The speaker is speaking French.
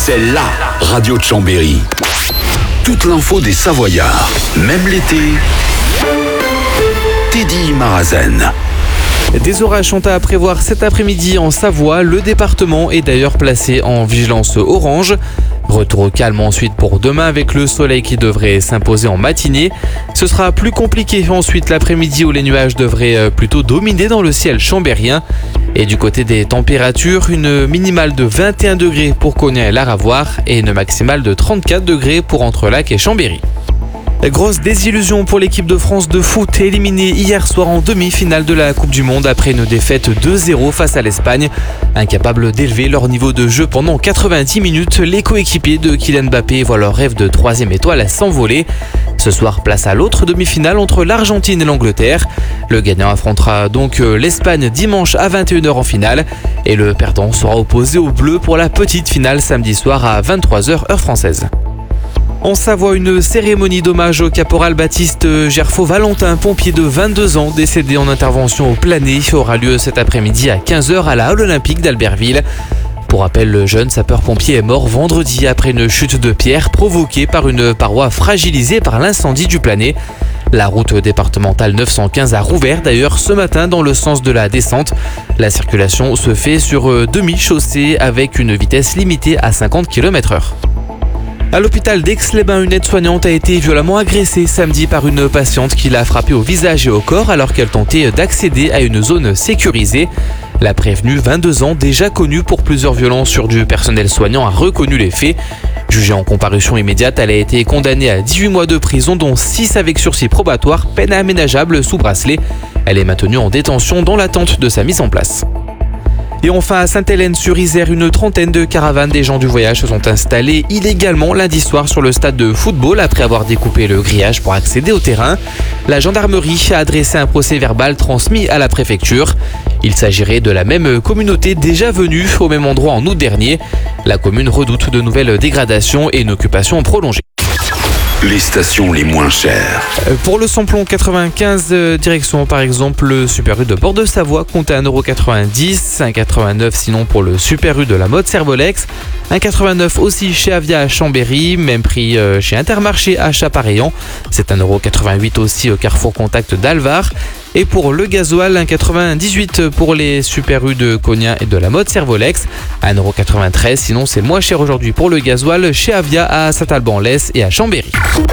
C'est LA radio de Chambéry. Toute l'info des Savoyards, même l'été. Teddy Marazen. Des orages sont à prévoir cet après-midi en Savoie. Le département est d'ailleurs placé en vigilance orange. Retour au calme ensuite pour demain avec le soleil qui devrait s'imposer en matinée. Ce sera plus compliqué ensuite l'après-midi où les nuages devraient plutôt dominer dans le ciel chambérien. Et du côté des températures, une minimale de 21 degrés pour Cognac et Laravoir et une maximale de 34 degrés pour Entrelacs et Chambéry. Grosse désillusion pour l'équipe de France de foot éliminée hier soir en demi-finale de la Coupe du Monde après une défaite 2-0 face à l'Espagne. Incapables d'élever leur niveau de jeu pendant 90 minutes, les coéquipiers de Kylian Mbappé voient leur rêve de 3e étoile s'envoler. Ce soir, place à l'autre demi-finale entre l'Argentine et l'Angleterre. Le gagnant affrontera donc l'Espagne dimanche à 21h en finale et le perdant sera opposé aux Bleus pour la petite finale samedi soir à 23h heure française. En Savoie, une cérémonie d'hommage au caporal Baptiste Gerfaud-Valentin, pompier de 22 ans, décédé en intervention au Plané, aura lieu cet après-midi à 15h à la Halle Olympique d'Albertville. Pour rappel, le jeune sapeur-pompier est mort vendredi après une chute de pierre provoquée par une paroi fragilisée par l'incendie du Plané. La route départementale 915 a rouvert d'ailleurs ce matin dans le sens de la descente. La circulation se fait sur demi-chaussée avec une vitesse limitée à 50 km/h. À l'hôpital d'Aix-les-Bains, une aide-soignante a été violemment agressée samedi par une patiente qui l'a frappée au visage et au corps alors qu'elle tentait d'accéder à une zone sécurisée. La prévenue, 22 ans, déjà connue pour plusieurs violences sur du personnel soignant, a reconnu les faits. Jugée en comparution immédiate, elle a été condamnée à 18 mois de prison, dont 6 avec sursis probatoire, peine aménageable sous bracelet. Elle est maintenue en détention dans l'attente de sa mise en place. Et enfin à Sainte-Hélène-sur-Isère, une trentaine de caravanes des gens du voyage se sont installées illégalement lundi soir sur le stade de football après avoir découpé le grillage pour accéder au terrain. La gendarmerie a adressé un procès-verbal transmis à la préfecture. Il s'agirait de la même communauté déjà venue au même endroit en août dernier. La commune redoute de nouvelles dégradations et une occupation prolongée. Les stations les moins chères. Pour le samplon 95 direction par exemple le Super U de Port-de-Savoie compte à 1,90 €, 1,89 € sinon pour le Super U de la mode Servolex, 1,89 € aussi chez Avia à Chambéry, même prix chez Intermarché à Chapareillan, c'est 1,88 € aussi au Carrefour Contact d'Alvar. Et pour le gasoil, 1,98 € pour les Super U de Cognac et de la mode Servolex, 1,93 €, sinon c'est moins cher aujourd'hui pour le gasoil chez Avia à Saint-Alban-en-Laisse et à Chambéry.